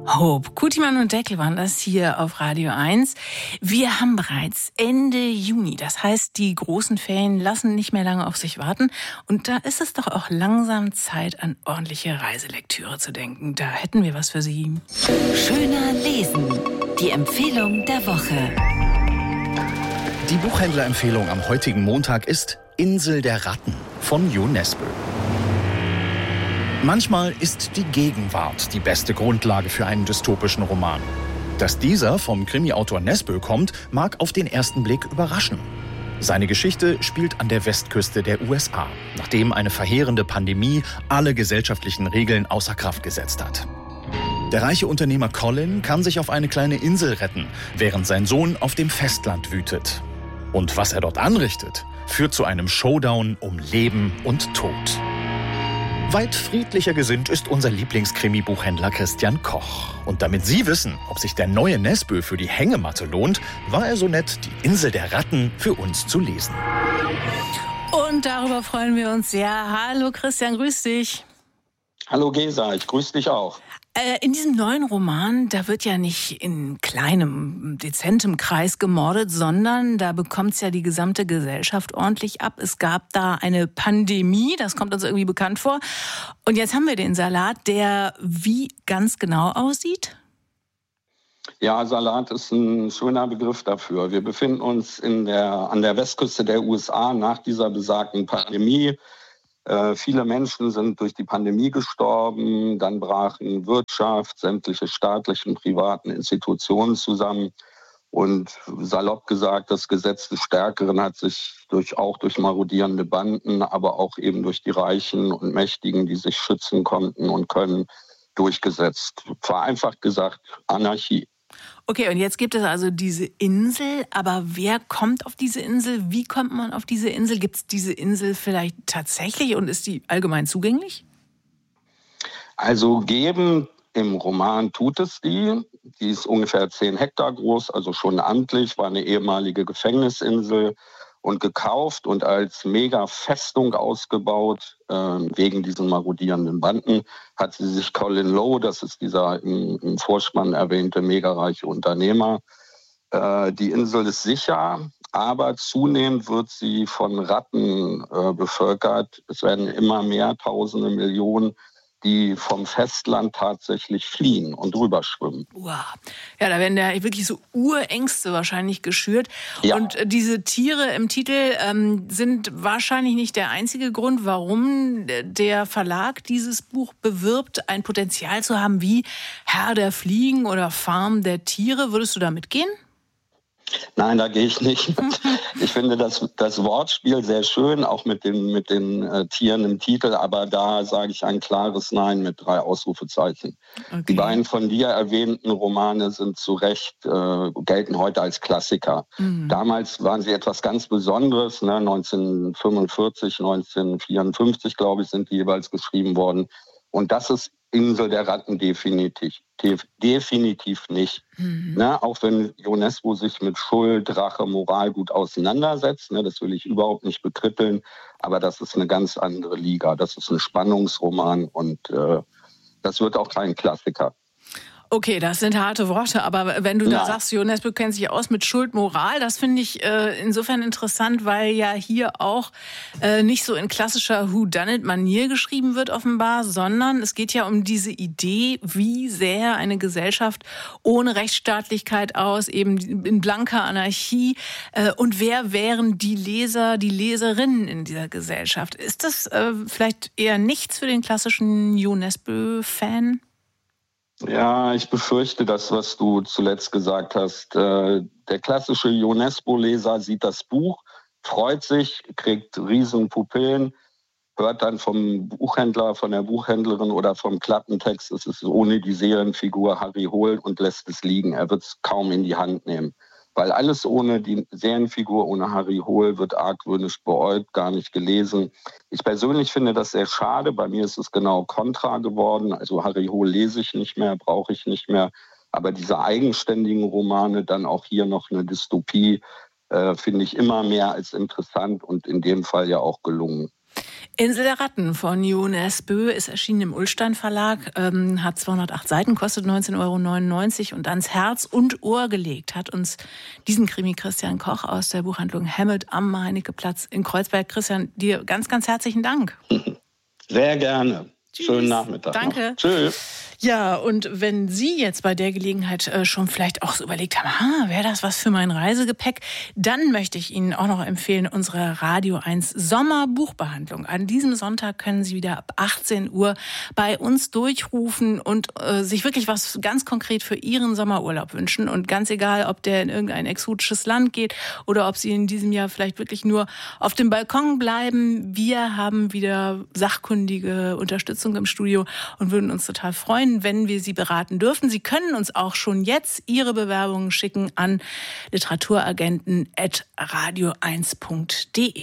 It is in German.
Hope, Kutimann und Deckel waren das hier auf Radio 1. Wir haben bereits Ende Juni. Das heißt, die großen Ferien lassen nicht mehr lange auf sich warten. Und da ist es doch auch langsam Zeit, an ordentliche Reiselektüre zu denken. Da hätten wir was für Sie. Schöner lesen. Die Empfehlung der Woche. Die Buchhändlerempfehlung am heutigen Montag ist Insel der Ratten von Jo Nesbø. Manchmal ist die Gegenwart die beste Grundlage für einen dystopischen Roman. Dass dieser vom Krimi-Autor Nesbø kommt, mag auf den ersten Blick überraschen. Seine Geschichte spielt an der Westküste der USA, nachdem eine verheerende Pandemie alle gesellschaftlichen Regeln außer Kraft gesetzt hat. Der reiche Unternehmer Colin kann sich auf eine kleine Insel retten, während sein Sohn auf dem Festland wütet. Und was er dort anrichtet, führt zu einem Showdown um Leben und Tod. Weit friedlicher gesinnt ist unser Lieblingskrimi-Buchhändler Christian Koch. Und damit Sie wissen, ob sich der neue Nesbø für die Hängematte lohnt, war er so nett, die Insel der Ratten für uns zu lesen. Und darüber freuen wir uns sehr. Hallo Christian, grüß dich. Hallo Gesa, ich grüße dich auch. In diesem neuen Roman, da wird ja nicht in kleinem, dezentem Kreis gemordet, sondern da bekommt's ja die gesamte Gesellschaft ordentlich ab. Es gab da eine Pandemie, das kommt uns irgendwie bekannt vor. Und jetzt haben wir den Salat, der wie ganz genau aussieht? Ja, Salat ist ein schöner Begriff dafür. Wir befinden uns an der Westküste der USA nach dieser besagten Pandemie. Viele Menschen sind durch die Pandemie gestorben, dann brachen Wirtschaft, sämtliche staatlichen, privaten Institutionen zusammen und salopp gesagt, das Gesetz des Stärkeren hat sich auch durch marodierende Banden, aber auch eben durch die Reichen und Mächtigen, die sich schützen konnten und können, durchgesetzt. Vereinfacht gesagt, Anarchie. Okay, und jetzt gibt es also diese Insel, aber wer kommt auf diese Insel? Wie kommt man auf diese Insel? Gibt es diese Insel vielleicht tatsächlich und ist die allgemein zugänglich? Also geben im Roman tut es die. Die ist ungefähr 10 Hektar groß, also schon amtlich, war eine ehemalige Gefängnisinsel und gekauft und als Mega-Festung ausgebaut. Wegen diesen marodierenden Banden hat sie sich Colin Lowe, das ist dieser im Vorspann erwähnte megareiche Unternehmer. Die Insel ist sicher, aber zunehmend wird sie von Ratten bevölkert. Es werden immer mehr, Tausende, Millionen, die vom Festland tatsächlich fliehen und rüberschwimmen. Wow. Ja, da werden ja wirklich so Urängste wahrscheinlich geschürt. Ja. Und diese Tiere im Titel sind wahrscheinlich nicht der einzige Grund, warum der Verlag dieses Buch bewirbt, ein Potenzial zu haben wie Herr der Fliegen oder Farm der Tiere. Würdest du da mitgehen? Nein, da gehe ich nicht mit. Ich finde das Wortspiel sehr schön, auch mit den Tieren im Titel, aber da sage ich ein klares Nein mit 3 Ausrufezeichen. Okay. Die beiden von dir erwähnten Romane sind zu Recht, gelten heute als Klassiker. Mhm. Damals waren sie etwas ganz Besonderes, ne? 1945, 1954, glaube ich, sind die jeweils geschrieben worden. Und das ist Insel der Ratten definitiv nicht. Mhm. Ne, auch wenn Jo Nesbø sich mit Schuld, Rache, Moral gut auseinandersetzt, ne, das will ich überhaupt nicht bekritteln, aber das ist eine ganz andere Liga. Das ist ein Spannungsroman und das wird auch kein Klassiker. Okay, das sind harte Worte, aber wenn du da sagst, Jo Nesbø kennt sich aus mit Schuld, Moral, das finde ich insofern interessant, weil ja hier auch nicht so in klassischer Whodunit-Manier geschrieben wird offenbar, sondern es geht ja um diese Idee, wie sähe eine Gesellschaft ohne Rechtsstaatlichkeit aus, eben in blanker Anarchie und wer wären die Leser, die Leserinnen in dieser Gesellschaft? Ist das vielleicht eher nichts für den klassischen Jo Nesbø-Fan? Ja, ich befürchte das, was du zuletzt gesagt hast. Der klassische Jo Nesbø-Leser sieht das Buch, freut sich, kriegt riesen Pupillen, hört dann vom Buchhändler, von der Buchhändlerin oder vom Klappentext, es ist ohne die Serienfigur Harry Hole und lässt es liegen. Er wird es kaum in die Hand nehmen. Weil alles ohne die Serienfigur, ohne Harry Hole, wird argwöhnisch beäugt, gar nicht gelesen. Ich persönlich finde das sehr schade. Bei mir ist es genau kontra geworden. Also Harry Hole lese ich nicht mehr, brauche ich nicht mehr. Aber diese eigenständigen Romane, dann auch hier noch eine Dystopie, finde ich immer mehr als interessant und in dem Fall ja auch gelungen. Insel der Ratten von Jo Nesbø ist erschienen im Ullstein Verlag, hat 208 Seiten, kostet 19,99 € und ans Herz und Ohr gelegt hat uns diesen Krimi Christian Koch aus der Buchhandlung Hammett am Meinecke-Platz in Kreuzberg. Christian, dir ganz, ganz herzlichen Dank. Sehr gerne. Tschüss. Schönen Nachmittag. Danke. Noch. Tschüss. Ja, und wenn Sie jetzt bei der Gelegenheit schon vielleicht auch so überlegt haben, wäre das was für mein Reisegepäck, dann möchte ich Ihnen auch noch empfehlen, unsere Radio 1 Sommerbuchbehandlung. An diesem Sonntag können Sie wieder ab 18 Uhr bei uns durchrufen und sich wirklich was ganz konkret für Ihren Sommerurlaub wünschen. Und ganz egal, ob der in irgendein exotisches Land geht oder ob Sie in diesem Jahr vielleicht wirklich nur auf dem Balkon bleiben. Wir haben wieder sachkundige Unterstützung im Studio und würden uns total freuen, wenn wir Sie beraten dürfen. Sie können uns auch schon jetzt Ihre Bewerbungen schicken an literaturagenten@radio1.de.